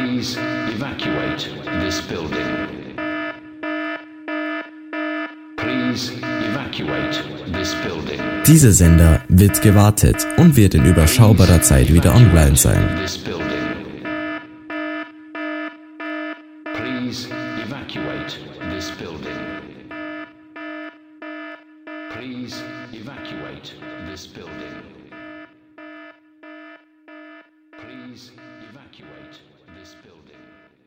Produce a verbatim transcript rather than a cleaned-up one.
Please evacuate this building. Please evacuate this building. Dieser Sender wird gewartet und wird in überschaubarer Zeit wieder online sein. Please evacuate this building. Please evacuate this building.